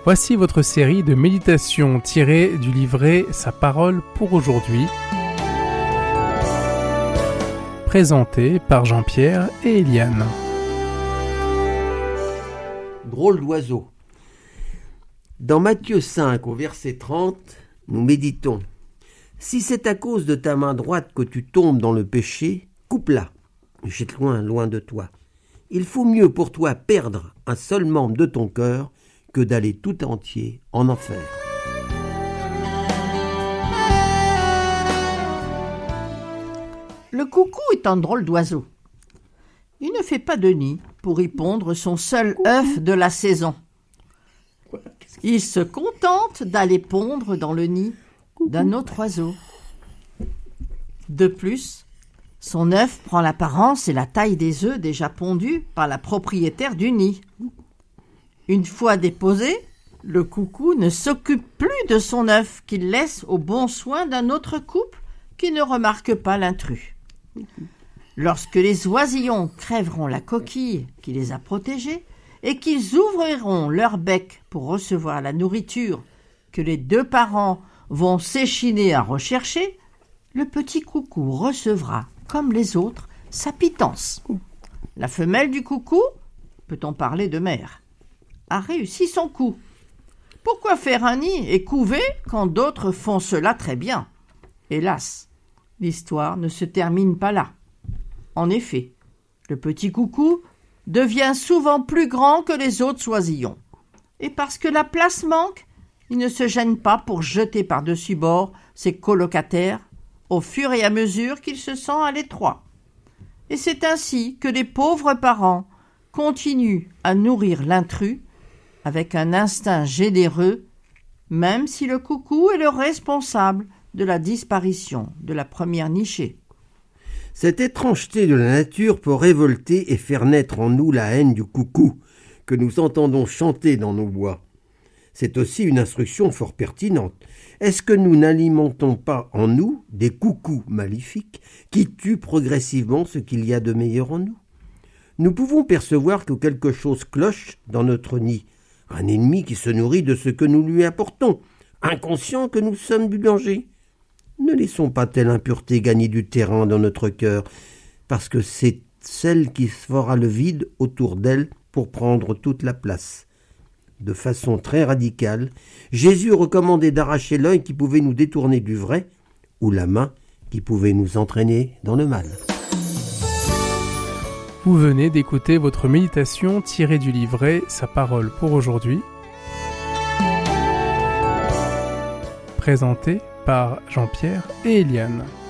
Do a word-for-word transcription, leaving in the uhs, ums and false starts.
Voici votre série de méditations tirées du livret Sa parole pour aujourd'hui, présentée par Jean-Pierre et Eliane. Drôle d'oiseau. Dans Matthieu cinq, au verset trente, nous méditons. « Si c'est à cause de ta main droite que tu tombes dans le péché, coupe-la, jette loin, loin de toi. Il faut mieux pour toi perdre un seul membre de ton cœur que d'aller tout entier en enfer. » Le coucou est un drôle d'oiseau. Il ne fait pas de nid pour y pondre son seul œuf de la saison. Il se contente d'aller pondre dans le nid d'un autre oiseau. De plus, son œuf prend l'apparence et la taille des œufs déjà pondus par la propriétaire du nid. Une fois déposé, le coucou ne s'occupe plus de son œuf qu'il laisse au bon soin d'un autre couple qui ne remarque pas l'intrus. Lorsque les oisillons crèveront la coquille qui les a protégés et qu'ils ouvriront leur bec pour recevoir la nourriture que les deux parents vont s'échiner à rechercher, le petit coucou recevra, comme les autres, sa pitance. La femelle du coucou, peut-on parler de mère, a réussi son coup. Pourquoi faire un nid et couver quand d'autres font cela très bien ? Hélas, l'histoire ne se termine pas là. En effet, le petit coucou devient souvent plus grand que les autres oisillons. Et parce que la place manque, il ne se gêne pas pour jeter par-dessus bord ses colocataires au fur et à mesure qu'il se sent à l'étroit. Et c'est ainsi que les pauvres parents continuent à nourrir l'intrus avec un instinct généreux, même si le coucou est le responsable de la disparition de la première nichée. Cette étrangeté de la nature peut révolter et faire naître en nous la haine du coucou que nous entendons chanter dans nos bois. C'est aussi une instruction fort pertinente. Est-ce que nous n'alimentons pas en nous des coucous maléfiques qui tuent progressivement ce qu'il y a de meilleur en nous ? Nous pouvons percevoir que quelque chose cloche dans notre nid, un ennemi qui se nourrit de ce que nous lui apportons, inconscient que nous sommes du danger. Ne laissons pas telle impureté gagner du terrain dans notre cœur, parce que c'est celle qui fera le vide autour d'elle pour prendre toute la place. De façon très radicale, Jésus recommandait d'arracher l'œil qui pouvait nous détourner du vrai, ou la main qui pouvait nous entraîner dans le mal. Vous venez d'écouter votre méditation tirée du livret Sa parole pour aujourd'hui, présentée par Jean-Pierre et Eliane.